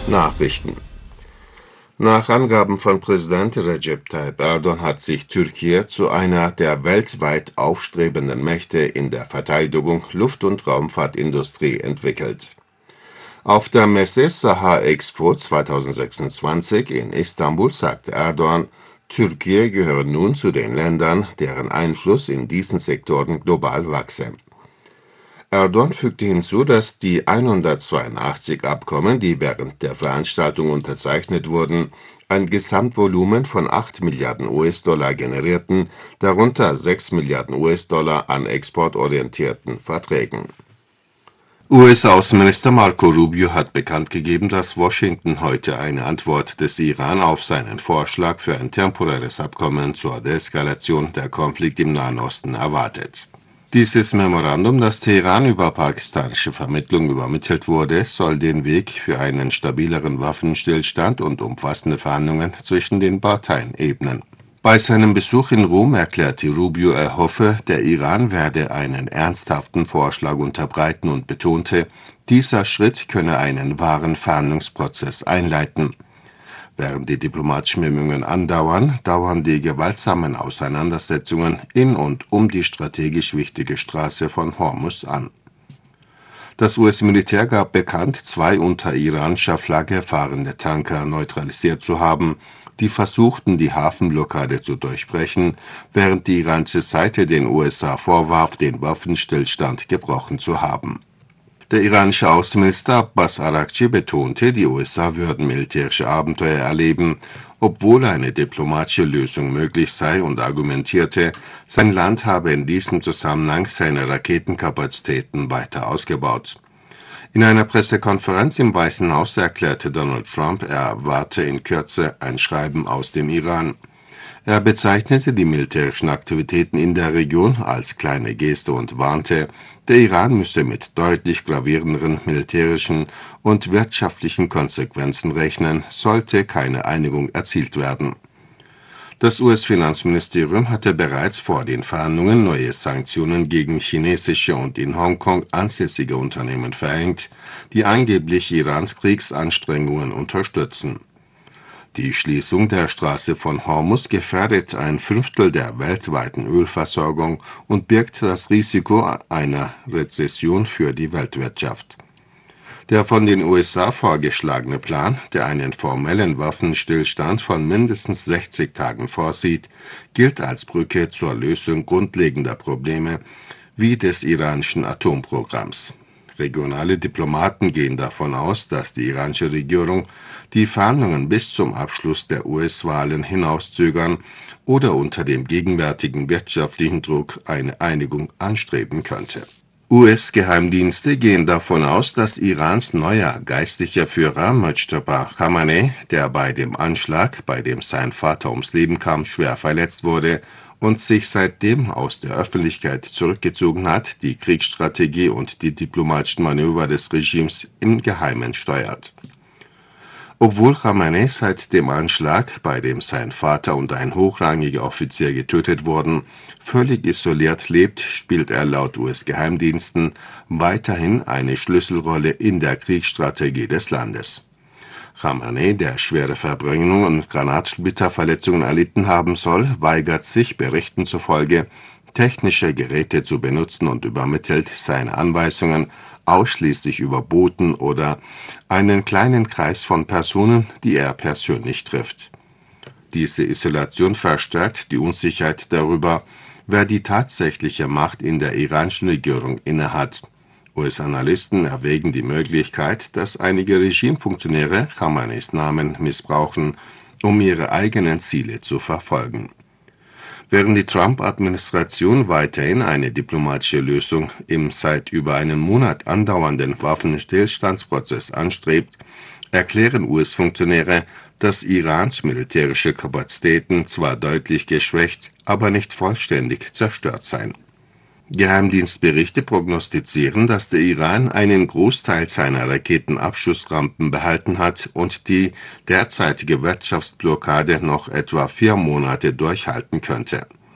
Nachrichten. Nach Angaben von Präsident Recep Tayyip Erdogan hat sich Türkei zu einer der weltweit aufstrebenden Mächte in der Verteidigung, Luft- und Raumfahrtindustrie entwickelt. Auf der Messe Saha Expo 2026 in Istanbul sagte Erdogan, Türkei gehöre nun zu den Ländern, deren Einfluss in diesen Sektoren global wachse. Erdogan fügte hinzu, dass die 182 Abkommen, die während der Veranstaltung unterzeichnet wurden, ein Gesamtvolumen von 8 Milliarden US-Dollar generierten, darunter 6 Milliarden US-Dollar an exportorientierten Verträgen. US-Außenminister Marco Rubio hat bekannt gegeben, dass Washington heute eine Antwort des Iran auf seinen Vorschlag für ein temporäres Abkommen zur Deeskalation der Konflikt im Nahen Osten erwartet. Dieses Memorandum, das Teheran über pakistanische Vermittlung übermittelt wurde, soll den Weg für einen stabileren Waffenstillstand und umfassende Verhandlungen zwischen den Parteien ebnen. Bei seinem Besuch in Rom erklärte Rubio, er hoffe, der Iran werde einen ernsthaften Vorschlag unterbreiten und betonte, dieser Schritt könne einen wahren Verhandlungsprozess einleiten. Während die diplomatischen Bemühungen andauern, dauern die gewaltsamen Auseinandersetzungen in und um die strategisch wichtige Straße von Hormuz an. Das US-Militär gab bekannt, 2 unter iranischer Flagge fahrende Tanker neutralisiert zu haben, die versuchten, die Hafenblockade zu durchbrechen, während die iranische Seite den USA vorwarf, den Waffenstillstand gebrochen zu haben. Der iranische Außenminister Abbas Araghchi betonte, die USA würden militärische Abenteuer erleben, obwohl eine diplomatische Lösung möglich sei, und argumentierte, sein Land habe in diesem Zusammenhang seine Raketenkapazitäten weiter ausgebaut. In einer Pressekonferenz im Weißen Haus erklärte Donald Trump, er erwarte in Kürze ein Schreiben aus dem Iran. Er bezeichnete die militärischen Aktivitäten in der Region als kleine Geste und warnte, der Iran müsse mit deutlich gravierenderen militärischen und wirtschaftlichen Konsequenzen rechnen, sollte keine Einigung erzielt werden. Das US-Finanzministerium hatte bereits vor den Verhandlungen neue Sanktionen gegen chinesische und in Hongkong ansässige Unternehmen verhängt, die angeblich Irans Kriegsanstrengungen unterstützen. Die Schließung der Straße von Hormuz gefährdet 1/5 der weltweiten Ölversorgung und birgt das Risiko einer Rezession für die Weltwirtschaft. Der von den USA vorgeschlagene Plan, der einen formellen Waffenstillstand von mindestens 60 Tagen vorsieht, gilt als Brücke zur Lösung grundlegender Probleme wie des iranischen Atomprogramms. Regionale Diplomaten gehen davon aus, dass die iranische Regierung die Verhandlungen bis zum Abschluss der US-Wahlen hinauszögern oder unter dem gegenwärtigen wirtschaftlichen Druck eine Einigung anstreben könnte. US-Geheimdienste gehen davon aus, dass Irans neuer geistlicher Führer Mojtaba Khamenei, der bei dem Anschlag, bei dem sein Vater ums Leben kam, schwer verletzt wurde und sich seitdem aus der Öffentlichkeit zurückgezogen hat, die Kriegsstrategie und die diplomatischen Manöver des Regimes im Geheimen steuert. Obwohl Khamenei seit dem Anschlag, bei dem sein Vater und ein hochrangiger Offizier getötet wurden, völlig isoliert lebt, spielt er laut US-Geheimdiensten weiterhin eine Schlüsselrolle in der Kriegsstrategie des Landes. Khamenei, der schwere Verbrennungen und Granatsplitterverletzungen erlitten haben soll, weigert sich, Berichten zufolge, technische Geräte zu benutzen und übermittelt seine Anweisungen ausschließlich über Boten oder einen kleinen Kreis von Personen, die er persönlich trifft. Diese Isolation verstärkt die Unsicherheit darüber, wer die tatsächliche Macht in der iranischen Regierung innehat. US-Analysten erwägen die Möglichkeit, dass einige Regimefunktionäre Khameneis Namen missbrauchen, um ihre eigenen Ziele zu verfolgen. Während die Trump-Administration weiterhin eine diplomatische Lösung im seit über einem Monat andauernden Waffenstillstandsprozess anstrebt, erklären US-Funktionäre, dass Irans militärische Kapazitäten zwar deutlich geschwächt, aber nicht vollständig zerstört seien. Geheimdienstberichte prognostizieren, dass der Iran einen Großteil seiner Raketenabschussrampen behalten hat und die derzeitige Wirtschaftsblockade noch etwa 4 Monate durchhalten könnte.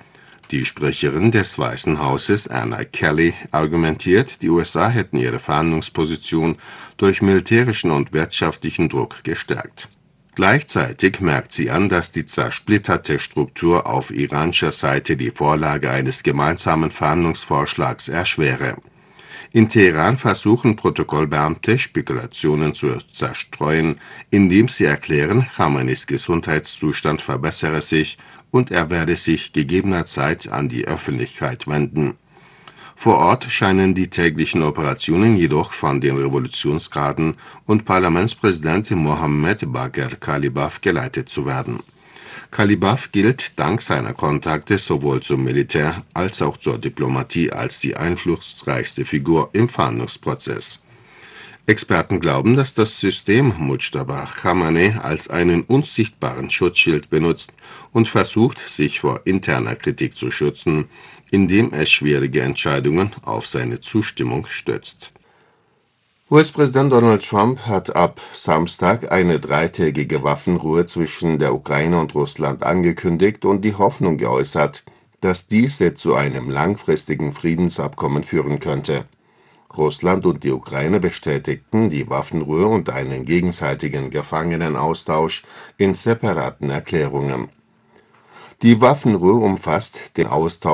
Die Sprecherin des Weißen Hauses, Anna Kelly, argumentiert, die USA hätten ihre Verhandlungsposition durch militärischen und wirtschaftlichen Druck gestärkt. Gleichzeitig merkt sie an, dass die zersplitterte Struktur auf iranischer Seite die Vorlage eines gemeinsamen Verhandlungsvorschlags erschwere. In Teheran versuchen Protokollbeamte, Spekulationen zu zerstreuen, indem sie erklären, Khameneis Gesundheitszustand verbessere sich und er werde sich gegebener Zeit an die Öffentlichkeit wenden. Vor Ort scheinen die täglichen Operationen jedoch von den Revolutionsgarden und Parlamentspräsident Mohammad Bagher Kalibaf geleitet zu werden. Kalibaf gilt dank seiner Kontakte sowohl zum Militär als auch zur Diplomatie als die einflussreichste Figur im Verhandlungsprozess. Experten glauben, dass das System Mujtaba Khamenei als einen unsichtbaren Schutzschild benutzt und versucht, sich vor interner Kritik zu schützen, indem es schwierige Entscheidungen auf seine Zustimmung stützt. US-Präsident Donald Trump hat ab Samstag eine 3-tägige Waffenruhe zwischen der Ukraine und Russland angekündigt und die Hoffnung geäußert, dass diese zu einem langfristigen Friedensabkommen führen könnte. Russland und die Ukraine bestätigten die Waffenruhe und einen gegenseitigen Gefangenenaustausch in separaten Erklärungen. Die Waffenruhe umfasst den Austausch